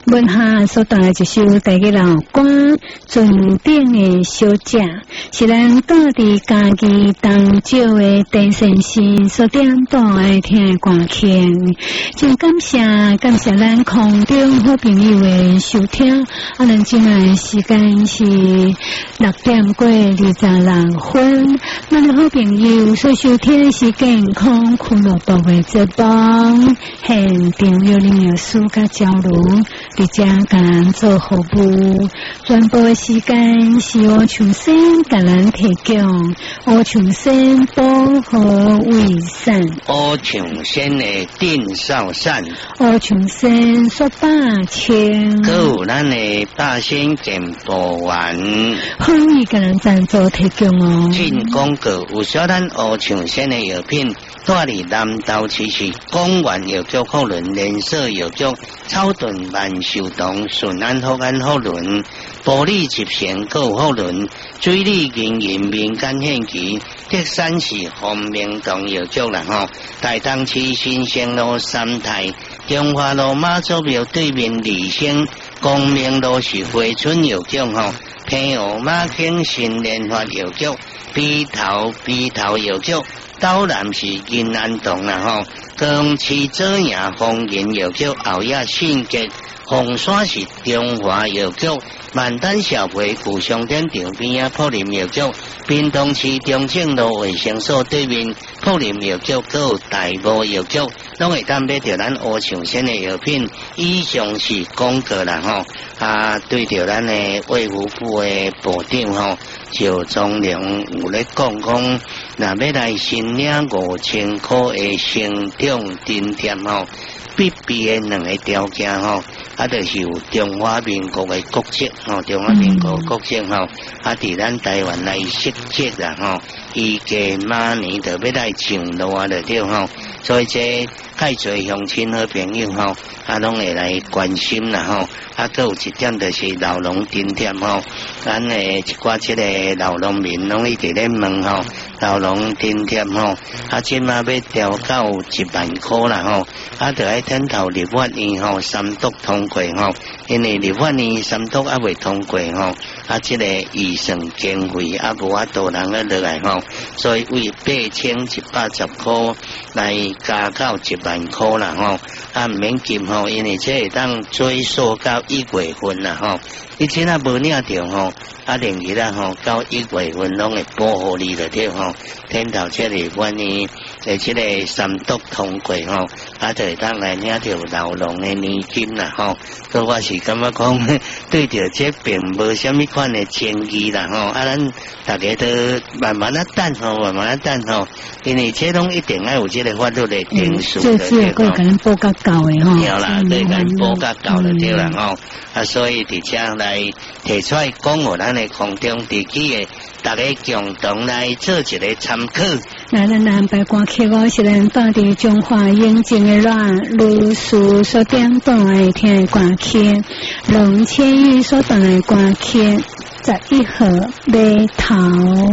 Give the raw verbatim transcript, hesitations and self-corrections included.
文下所带来一首台语老歌《船顶的小姐》，是咱住伫家己当少的陈先生所点播爱听的歌曲。真感谢感谢咱空中好朋友的收听，啊，咱今仔时间是六点过二十六分，咱的好朋友所收听的是健康俱乐部的节目，现场有林老师甲交流，伫遮甲咱做服务。全部的时间是我重新甲咱提供，我重新保护卫生， 我重新的定少善， 我重新说八千， 还有咱的八仙健保丸， 欢迎甲咱赞助提供哦。 进广告有小咱我重新的药品。住伫南投市市公园药局福伦连锁药局草屯万寿堂顺安福安福伦玻璃集成购福伦水利经营民间献期德山市洪明堂药局啦吼，大东市新生路三泰中华路妈祖庙对面李星光明路是惠春药局吼，平湖马坑新联发药局鼻头鼻头药局。岛南是银安堂啦吼，高雄市左营丰源药局后夜信吉，凤山是中华药局，万丹小培古商店场边啊，普林药局，屏东市中正路卫生所对面普林药局，还有大埔药局，拢会当买到咱乌上新的药品。以上是广告啦吼，啊，对着咱的卫福部的部长吼，赵忠良有咧讲讲。若要来申领五千块的成长津贴吼，必备的两个条件吼，啊，就是有中华民国的国籍吼，中华民国国籍吼，啊，伫咱台湾来实籍啦吼，伊个马年就要来上路啊，就对吼，所以这介侪乡亲好朋友吼，啊，拢会来关心啦吼。啊，还有一点就是老农津贴吼，咱诶一寡即个老农民拢一直咧问吼，老农津贴吼，啊，即马要调到一万块啦吼，啊，就爱等到立法院吼三读通过吼，因为立法院三读还未通过吼，啊，即个预算经费啊无法度人啊落来吼，所以为八千一百十块来加到一万块啦吼，啊，唔免急吼，因为这会当追溯到一月份啦吼，你真啊无领着吼，啊，连日啦吼，到一月份拢会保护你了对吼，天头这里关于诶这个三读通过吼，啊，就会当来领着老农的年金啦吼，所以我是感觉讲对着这并无虾米款的争议啦吼，啊，咱大家都慢慢啊等吼，慢慢啊等吼，因为这拢一定要有这个法律的定数的对吼， 可能报较高的吼， 对啦，对，咱报较高的对啦吼。啊，所以伫遮来提出来讲，我咱的空中地区的大家共同来做一个参考。 那咱安排歌曲，我是咱住伫中华永靖的阮律师所点播爱听的歌曲，龙千玉所弹的歌曲，十一号码头。